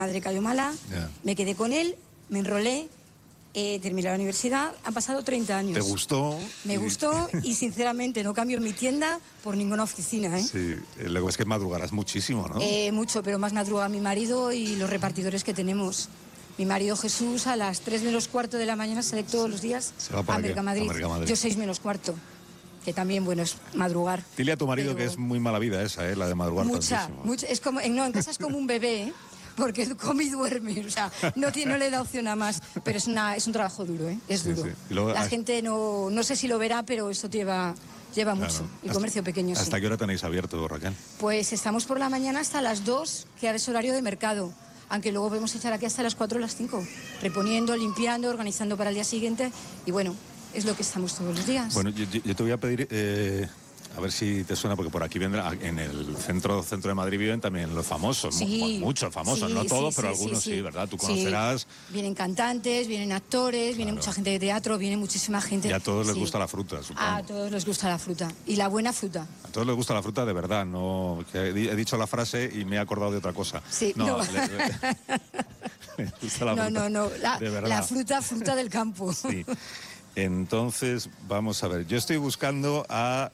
madre cayó mala, me quedé con él, me enrolé, terminé la universidad, han pasado 30 años. ¿Te gustó? Me gustó y sinceramente no cambio mi tienda por ninguna oficina, ¿eh? Sí, luego es que madrugarás muchísimo, ¿no? Mucho, pero más madruga mi marido y los repartidores que tenemos. Mi marido Jesús a las 3 menos cuarto de la mañana sale todos los días a Mercamadrid. Yo 6 menos cuarto, que también, bueno, es madrugar. Dile a tu marido que es muy mala vida esa, la de madrugar tantísimo. Mucha, es como, no, en casa es como un bebé, ¿eh? Porque come y duerme, o sea, no le da opción a más, pero es un trabajo duro, ¿eh? Es duro. Sí. Luego, la gente no sé si lo verá, pero esto lleva mucho, el comercio pequeño. ¿Hasta qué hora tenéis abierto, Raquel? Pues estamos por la mañana hasta las 2, que ahora es horario de mercado, aunque luego podemos echar aquí hasta las 4 o las 5, reponiendo, limpiando, organizando para el día siguiente, y bueno, es lo que estamos todos los días. Bueno, yo te voy a pedir... a ver si te suena, porque por aquí vendrá, en el centro de Madrid viven también los famosos, muchos famosos, no todos, pero algunos sí, ¿verdad? Tú conocerás. Vienen cantantes, vienen actores, viene mucha gente de teatro, viene muchísima gente. Y a todos les gusta la fruta, supongo. A todos les gusta la fruta, y la buena fruta. A todos les gusta la fruta de verdad, no. Que he dicho la frase y me he acordado de otra cosa. Sí, no. Me gusta la fruta, de verdad. La fruta del campo. Sí. Entonces, vamos a ver, yo estoy buscando a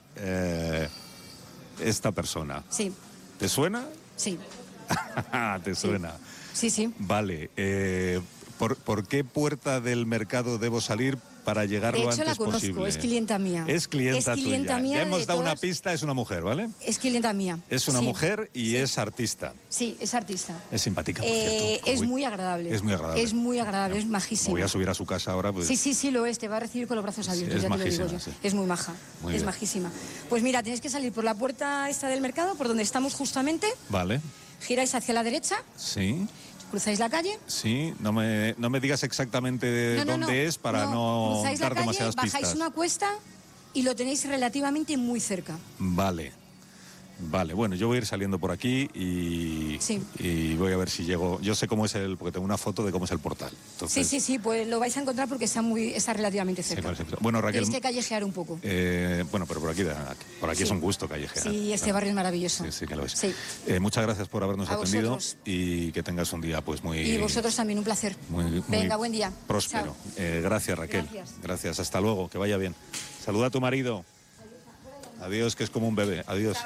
esta persona. Sí. ¿Te suena? Sí. ¿Te suena? Sí, sí. Vale, ¿por qué puerta del mercado debo salir para llegar lo antes posible? De hecho, la conozco, es clienta mía. Es clienta tuya. Mía, ya hemos dado una pista, es una mujer, ¿vale? Es clienta mía. Es una mujer y es artista. Sí, es artista. Es simpática, por cierto. Es muy agradable. Es muy agradable. Es muy agradable, es majísima. Voy a subir a su casa ahora. Pues... Sí, lo es. Te va a recibir con los brazos abiertos, ya te lo digo yo. Sí. Es muy maja, es majísima. Pues mira, tenéis que salir por la puerta esta del mercado, por donde estamos justamente. Vale. Giráis hacia la derecha. Sí. ¿Cruzáis la calle? Sí, no me digas exactamente dónde es para no dar demasiadas pistas. Bajáis una cuesta y lo tenéis relativamente muy cerca. Vale, bueno, yo voy a ir saliendo por aquí y voy a ver si llego. Yo sé cómo es porque tengo una foto de cómo es el portal. Entonces... Sí, pues lo vais a encontrar porque está relativamente cerca. Sí, bueno, Raquel... Tenéis que callejear un poco. Bueno, pero por aquí es un gusto callejear. Sí, este barrio es maravilloso. Sí, que lo es. Sí. Muchas gracias por habernos atendido vosotros. Y que tengas un día pues muy... Y vosotros también, un placer. Venga, buen día. Próspero. Gracias, Raquel. Gracias, hasta luego, que vaya bien. Saluda a tu marido. Adiós, que es como un bebé. Adiós.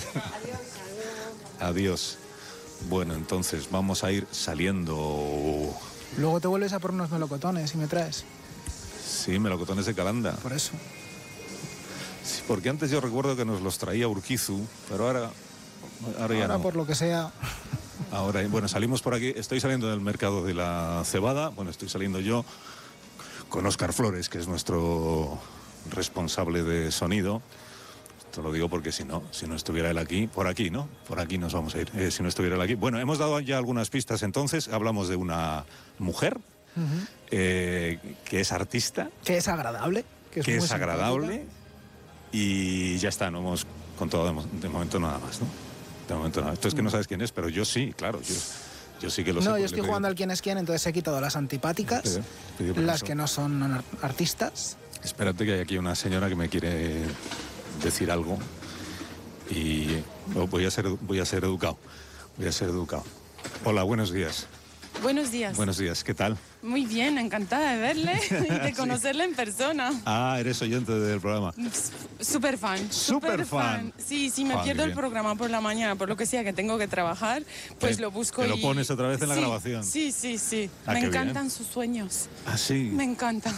Adiós. Bueno, entonces vamos a ir saliendo. Luego te vuelves a por unos melocotones y me traes. Sí, melocotones de Calanda. Por eso. Sí, porque antes yo recuerdo que nos los traía Urquizu, pero ahora ya no. Por lo que sea. Ahora, bueno, salimos por aquí. Estoy saliendo del mercado de la cebada. Bueno, estoy saliendo yo con Óscar Flores, que es nuestro responsable de sonido. Te lo digo porque si no estuviera él aquí, por aquí nos vamos a ir, si no estuviera él aquí. Bueno, hemos dado ya algunas pistas, entonces hablamos de una mujer que es artista. Que es agradable. Que es agradable y ya está, no hemos contado de momento nada más, ¿no? De momento nada. Esto es que no sabes quién es, pero yo sí, claro, yo sí que lo sé. No, yo estoy jugando al quién es quién, entonces he quitado las antipáticas, las que no son artistas. Espérate que hay aquí una señora que me quiere decir algo y voy a ser educado. Hola, buenos días. Buenos días. Buenos días, ¿qué tal? Muy bien, encantada de verle y de conocerle en persona. Ah, eres oyente del programa. Súper fan. Súper fan. Sí, me pierdo el programa por la mañana, por lo que sea que tengo que trabajar, pues lo busco y... lo pones otra vez en la grabación. Sí. Me encantan sus sueños. Ah, sí. Me encantan.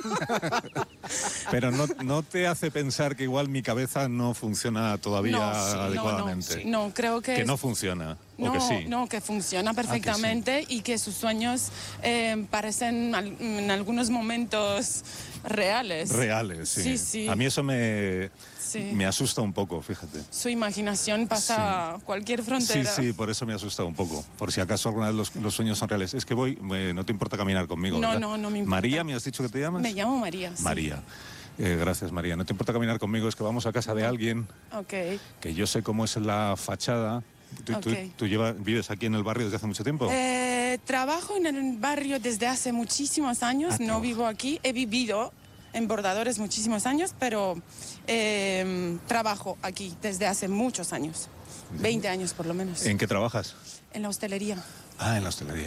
Pero no te hace pensar que igual mi cabeza no funciona todavía adecuadamente. No, creo que... Que no funciona. No, ¿o que sí? No, que funciona perfectamente y que sus sueños parecen en algunos momentos reales. Reales, sí. Sí. A mí eso me asusta un poco, fíjate. Su imaginación pasa cualquier frontera. Sí, por eso me asusta un poco. Por si acaso alguna vez los sueños son reales. Es que no te importa caminar conmigo, ¿verdad? No me importa. María, ¿me has dicho que te llamas? Me llamo María. Sí. María. Gracias, María. No te importa caminar conmigo, es que vamos a casa de alguien que yo sé cómo es la fachada. ¿Tú vives aquí en el barrio desde hace mucho tiempo? Trabajo en el barrio desde hace muchísimos años, no vivo aquí, he vivido en Bordadores muchísimos años, pero trabajo aquí desde hace muchos años, 20 años por lo menos. ¿En qué trabajas? En la hostelería. Ah, en la hostelería.